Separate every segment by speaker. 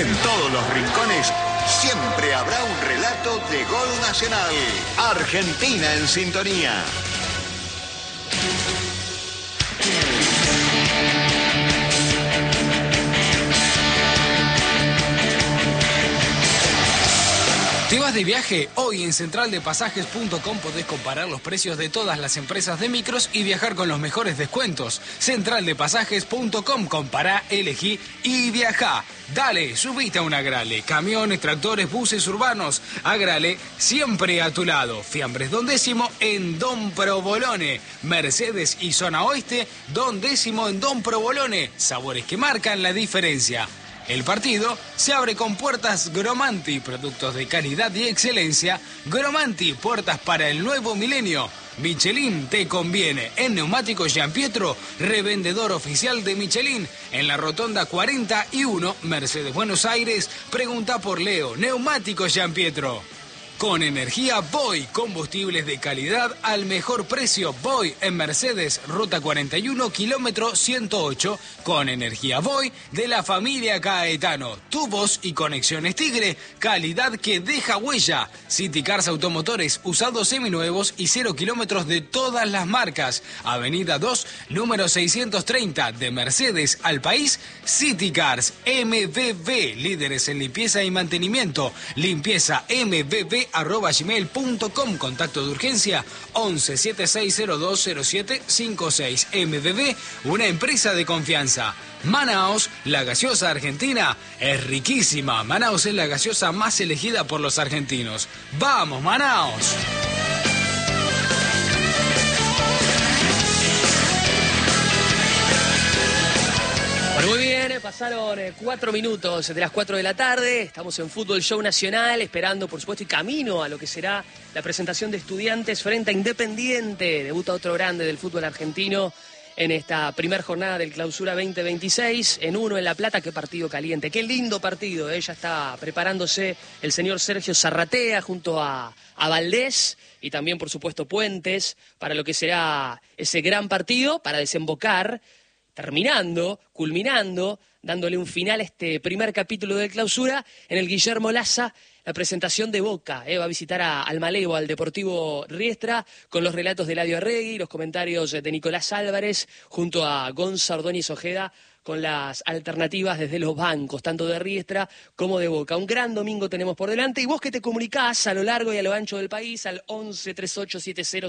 Speaker 1: En todos los rincones siempre habrá un relato de gol nacional. Argentina en sintonía.
Speaker 2: ¿Te vas de viaje? Hoy en centraldepasajes.com podés comparar los precios de todas las empresas de micros y viajar con los mejores descuentos. Centraldepasajes.com, compará, elegí y viajá. Dale, subite a un Agrale. Camiones, tractores, buses urbanos. Agrale, siempre a tu lado. Fiambres Don Décimo en Don Provolone. Mercedes y Zona Oeste, Don Décimo en Don Provolone. Sabores que marcan la diferencia. El partido se abre con puertas Gromanti, productos de calidad y excelencia. Gromanti, puertas para el nuevo milenio. Michelin te conviene. En Neumáticos Gianpietro, revendedor oficial de Michelin. En la Rotonda 41, Mercedes Buenos Aires, pregunta por Leo. Neumáticos Gianpietro. Con energía Voy, combustibles de calidad al mejor precio. Voy en Mercedes, ruta 41, kilómetro 108. Con energía Voy de la familia Caetano. Tubos y conexiones Tigre, calidad que deja huella. City Cars Automotores, usados seminuevos y 0 kilómetros de todas las marcas. Avenida 2, número 630, de Mercedes al país. City Cars, MBB, líderes en limpieza y mantenimiento. Limpieza mbb@gmail.com. Contacto de urgencia 11 7602 0756. MBB, una empresa de confianza. Manaos, la gaseosa argentina es riquísima. Manaos es la gaseosa más elegida por los argentinos. ¡Vamos, Manaos!
Speaker 3: Bueno, muy bien, pasaron 4 minutos de las 4 de la tarde, estamos en Fútbol Show Nacional, esperando por supuesto y camino a lo que será la presentación de Estudiantes frente a Independiente, debuta otro grande del fútbol argentino en esta primera jornada del Clausura 2026, en uno en La Plata. Qué partido caliente, qué lindo partido, ya está preparándose el señor Sergio Zarratea junto a Valdés y también por supuesto Puentes para lo que será ese gran partido para desembocar, terminando, culminando, dándole un final a este primer capítulo de Clausura en el Guillermo Laza, la presentación de Boca. Va a visitar al Malevo, al Deportivo Riestra, con los relatos de Eladio Arregui, los comentarios de Nicolás Álvarez, junto a Gonza Ordóñez Ojeda, con las alternativas desde los bancos, tanto de Riestra como de Boca. Un gran domingo tenemos por delante y vos que te comunicás a lo largo y a lo ancho del país al 11 38 70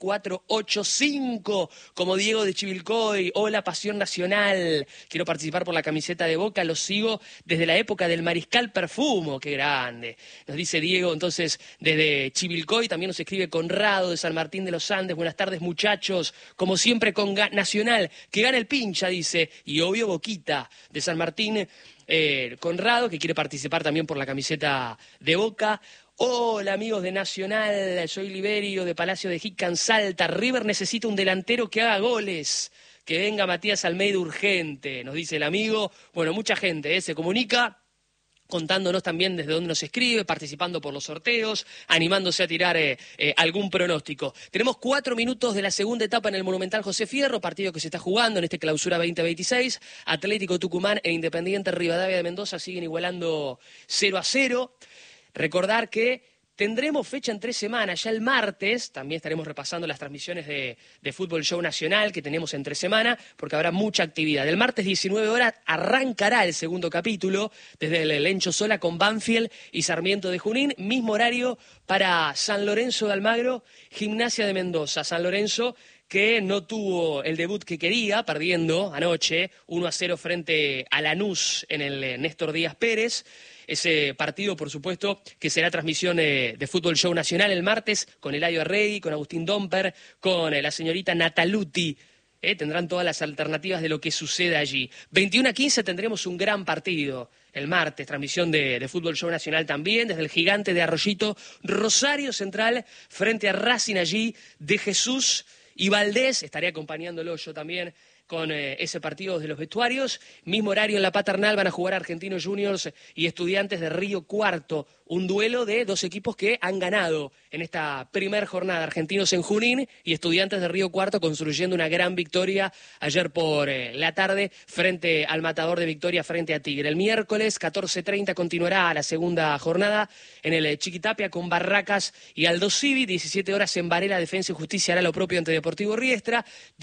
Speaker 3: 7485, como Diego de Chivilcoy. Hola, Pasión Nacional. Quiero participar por la camiseta de Boca, los sigo desde la época del Mariscal Perfumo. Qué grande. Nos dice Diego, entonces, desde Chivilcoy. También nos escribe Conrado de San Martín de los Andes. Buenas tardes, muchachos. Como siempre con Nacional, que gana el pincha, dice, y obvio Boquita de San Martín. Conrado, que quiere participar también por la camiseta de Boca. Hola amigos de Nacional, soy Liberio de Palacio de Jican, Salta. River necesita un delantero que haga goles. Que venga Matías Almeida urgente, nos dice el amigo. Bueno, mucha gente se comunica, contándonos también desde dónde nos escribe, participando por los sorteos, animándose a tirar algún pronóstico. Tenemos 4 minutos de la segunda etapa en el Monumental José Fierro, partido que se está jugando en este Clausura 2026. Atlético Tucumán e Independiente Rivadavia de Mendoza siguen igualando 0-0. Recordar que tendremos fecha en 3 semanas, ya el martes, también estaremos repasando las transmisiones de Fútbol Show Nacional que tenemos entre semana, porque habrá mucha actividad. El martes 19 horas arrancará el segundo capítulo, desde el Lencho Sola con Banfield y Sarmiento de Junín, mismo horario para San Lorenzo de Almagro, Gimnasia de Mendoza. San Lorenzo que no tuvo el debut que quería, perdiendo anoche 1-0 frente a Lanús en el Néstor Díaz Pérez. Ese partido, por supuesto, que será transmisión de Fútbol Show Nacional el martes, con Eladio Arregui, con Agustín Domper, con la señorita Nataluti. Tendrán todas las alternativas de lo que sucede allí. 21-15 tendremos un gran partido el martes, transmisión de Fútbol Show Nacional también, desde el Gigante de Arroyito, Rosario Central, frente a Racing allí, de Jesús y Valdés. Estaré acompañándolo yo también con ese partido de los vestuarios. Mismo horario en la Paternal van a jugar Argentinos Juniors y Estudiantes de Río Cuarto. Un duelo de dos equipos que han ganado en esta primera jornada. Argentinos en Junín y Estudiantes de Río Cuarto construyendo una gran victoria ayer por la tarde frente al Matador de Victoria frente a Tigre. El miércoles 14:30 continuará la segunda jornada en el Chiquitapia con Barracas y Aldo Civi. 17 horas en Varela, Defensa y Justicia hará lo propio ante Deportivo Riestra.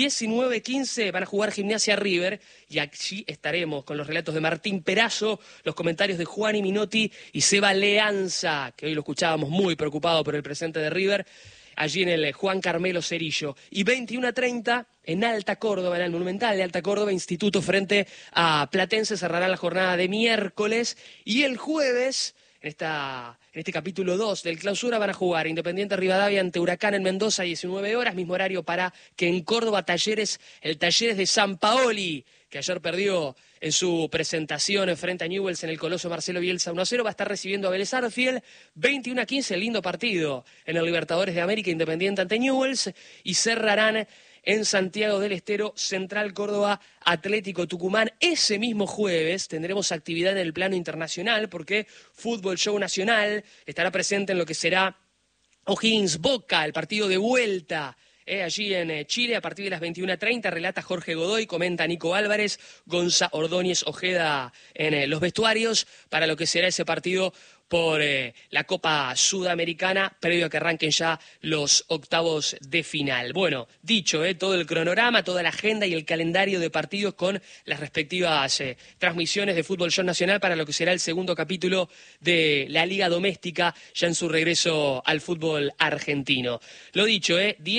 Speaker 3: 19:15 van a jugar Gimnasia River y allí estaremos con los relatos de Martín Perazo, los comentarios de Juan y Minotti y Seba Leanza, que hoy lo escuchábamos muy preocupado por el presente de River, allí en el Juan Carmelo Cerillo. Y 21:30 en Alta Córdoba, en el Monumental de Alta Córdoba, Instituto frente a Platense, cerrará la jornada de miércoles. Y el jueves, en este capítulo 2 del Clausura, van a jugar Independiente Rivadavia ante Huracán en Mendoza, 19 horas, mismo horario para que en Córdoba el Talleres de San Paoli, que ayer perdió en su presentación frente a Newell's en el Coloso Marcelo Bielsa 1-0, va a estar recibiendo a Vélez Sarsfield. 21:15, lindo partido en el Libertadores de América, Independiente ante Newell's, y cerrarán en Santiago del Estero, Central Córdoba, Atlético Tucumán. Ese mismo jueves tendremos actividad en el plano internacional porque Fútbol Show Nacional estará presente en lo que será O'Higgins Boca, el partido de vuelta. Allí en Chile, a partir de las 21:30, relata Jorge Godoy, comenta Nico Álvarez, Gonza Ordóñez Ojeda en los vestuarios, para lo que será ese partido por la Copa Sudamericana, previo a que arranquen ya los octavos de final. Bueno, dicho todo el cronograma, toda la agenda y el calendario de partidos con las respectivas transmisiones de Fútbol Show Nacional para lo que será el segundo capítulo de la Liga Doméstica, ya en su regreso al fútbol argentino. Lo dicho,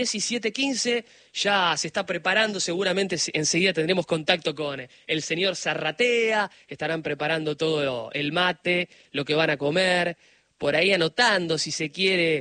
Speaker 3: 17:15, ya se está preparando, seguramente enseguida tendremos contacto con el señor Zarratea, estarán preparando todo el mate, lo que van a comer, por ahí anotando, si se quiere,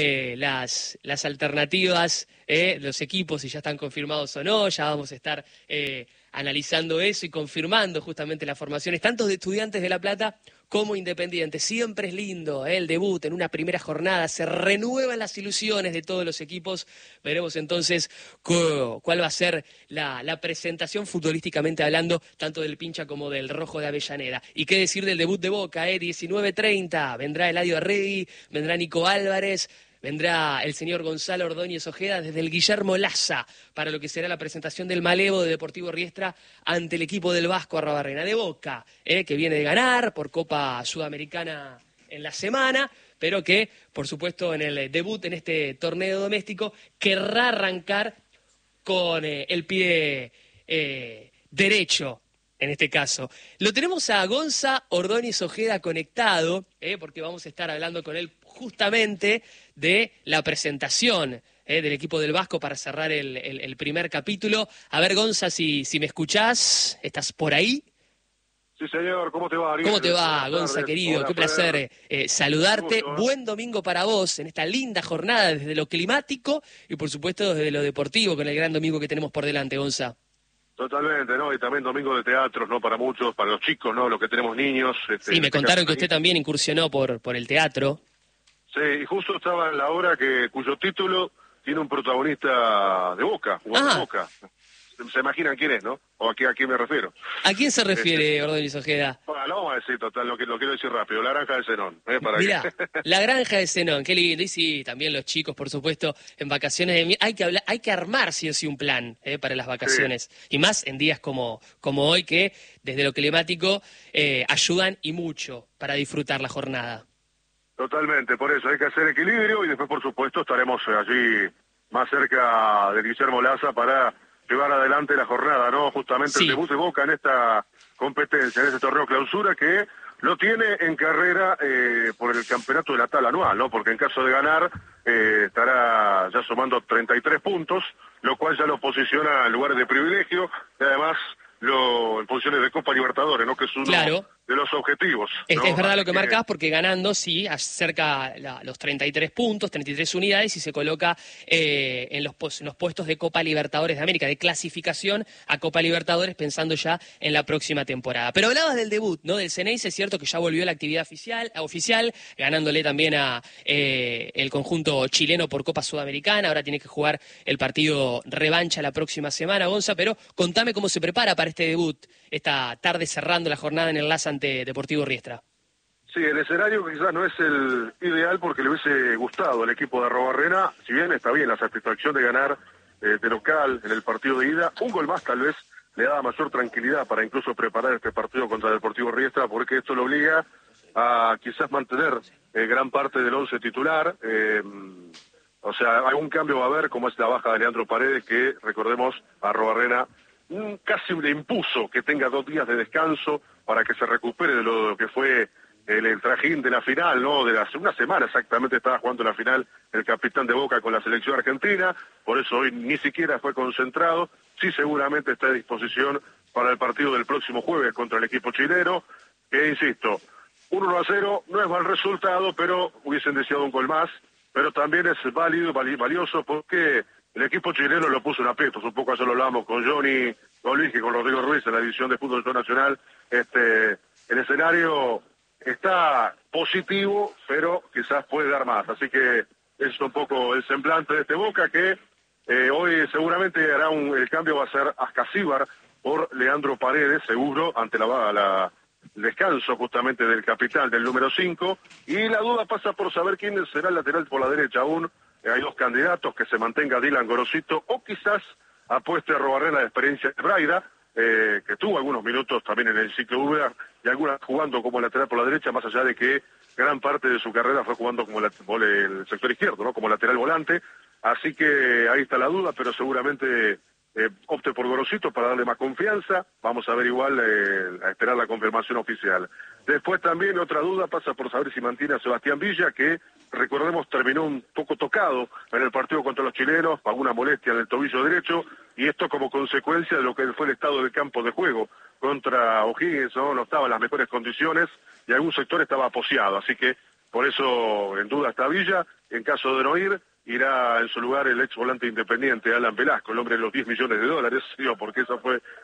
Speaker 3: las alternativas, los equipos, si ya están confirmados o no. Ya vamos a estar analizando eso y confirmando justamente las formaciones, tanto de Estudiantes de La Plata como Independiente. Siempre es lindo el debut en una primera jornada, se renuevan las ilusiones de todos los equipos. Veremos entonces cuál va a ser la presentación futbolísticamente hablando, tanto del Pincha como del Rojo de Avellaneda. Y qué decir del debut de Boca, 19:30, vendrá Eladio Arregui, vendrá Nico Álvarez, vendrá el señor Gonzalo Ordóñez Ojeda desde el Guillermo Laza para lo que será la presentación del Malevo de Deportivo Riestra ante el equipo del Vasco Arrobarrena de Boca, que viene de ganar por Copa Sudamericana en la semana, pero que, por supuesto, en el debut en este torneo doméstico querrá arrancar con el pie derecho. En este caso, lo tenemos a Gonza Ordóñez Ojeda conectado, porque vamos a estar hablando con él justamente de la presentación del equipo del Vasco para cerrar el primer capítulo. A ver, Gonza, si me escuchás, ¿estás por ahí?
Speaker 4: Sí, señor, ¿cómo te va, Ariel?
Speaker 3: ¿Cómo te va, Gonza, querido?
Speaker 4: Hola,
Speaker 3: qué placer saludarte.
Speaker 4: Gusto,
Speaker 3: Buen domingo para vos en esta linda jornada desde lo climático y, por supuesto, desde lo deportivo, con el gran domingo que tenemos por delante, Gonza.
Speaker 4: Totalmente, ¿no? Y también domingo de teatros, ¿no? Para muchos, para los chicos, ¿no? Los que tenemos niños.
Speaker 3: Sí, me contaron que usted también incursionó por el teatro.
Speaker 4: Sí, y justo estaba en la obra cuyo título tiene un protagonista de Boca, jugando de Boca. Se imaginan quién es, ¿no? O a quién me refiero.
Speaker 3: ¿A quién se refiere Ordóñez Ojeda?
Speaker 4: Bueno, lo vamos a decir, total, lo quiero decir rápido. La Granja de Zenón.
Speaker 3: Mirá, La Granja de Zenón, qué lindo. Y sí, también los chicos, por supuesto, en vacaciones. Hay que armar sí o sí un plan para las vacaciones. Sí. Y más en días como hoy, que desde lo climático ayudan y mucho para disfrutar la jornada.
Speaker 4: Totalmente, por eso hay que hacer equilibrio y después, por supuesto, estaremos allí más cerca de Guillermo Laza para llevar adelante la jornada, ¿no? Justamente sí. El debut de Boca en esta competencia, en este torneo clausura que lo tiene en carrera por el campeonato de la tabla anual, ¿no? Porque en caso de ganar estará ya sumando 33 puntos, lo cual ya lo posiciona en lugares de privilegio y además en posiciones de Copa Libertadores, ¿no? Que es uno de de los objetivos, ¿no?
Speaker 3: Es verdad lo que marcás, porque ganando sí acerca los 33 puntos, 33 unidades, y se coloca en los puestos de Copa Libertadores de América, de clasificación a Copa Libertadores, pensando ya en la próxima temporada. Pero hablabas del debut, ¿no? Del Ceneice. Es cierto que ya volvió a la actividad oficial, ganándole también a el conjunto chileno por Copa Sudamericana. Ahora tiene que jugar el partido revancha la próxima semana, Gonza, pero contame cómo se prepara para este debut, esta tarde cerrando la jornada en el LAS ante Deportivo Riestra.
Speaker 4: Sí, el escenario quizás no es el ideal porque le hubiese gustado al equipo de Arrobarrena, si bien está bien la satisfacción de ganar de local en el partido de ida, un gol más tal vez le da mayor tranquilidad para incluso preparar este partido contra Deportivo Riestra, porque esto lo obliga a quizás mantener gran parte del 11 titular. O sea, algún cambio va a haber, como es la baja de Leandro Paredes, que recordemos a Arrobarrena casi le impuso que tenga 2 días de descanso para que se recupere de lo que fue el trajín de la final, ¿no? De hace una semana exactamente estaba jugando la final el capitán de Boca con la selección argentina, por eso hoy ni siquiera fue concentrado. Sí, seguramente está a disposición para el partido del próximo jueves contra el equipo chileno, que insisto, 1-0 no es mal resultado, pero hubiesen deseado un gol más, pero también es válido, valioso, porque el equipo chileno lo puso en aprietos. Un poco ayer lo hablamos con Johnny, con Luis y con Rodrigo Ruiz en la división de fútbol nacional. El escenario está positivo, pero quizás puede dar más. Así que es un poco el semblante de este Boca, que hoy seguramente hará el cambio va a ser Ascasíbar por Leandro Paredes, seguro, ante el descanso justamente del capitán, del número 5, y la duda pasa por saber quién será el lateral por la derecha. Aún hay 2 candidatos, que se mantenga Dylan Gorosito, o quizás apueste a Arrobarrena la experiencia de Braida, que tuvo algunos minutos también en el ciclo V, y algunas jugando como lateral por la derecha, más allá de que gran parte de su carrera fue jugando como el sector izquierdo, ¿no? Como lateral volante. Así que ahí está la duda, pero seguramente opte por Gorosito para darle más confianza. Vamos a ver igual, a esperar la confirmación oficial. Después también otra duda pasa por saber si mantiene a Sebastián Villa, que recordemos terminó un poco tocado en el partido contra los chilenos, alguna molestia en el tobillo derecho, y esto como consecuencia de lo que fue el estado del campo de juego contra O'Higgins, no estaba en las mejores condiciones y algún sector estaba aposeado, así que por eso en duda está Villa. En caso de no ir, irá en su lugar el ex volante independiente Alan Velasco, el hombre de los $10 millones, digo, porque esa fue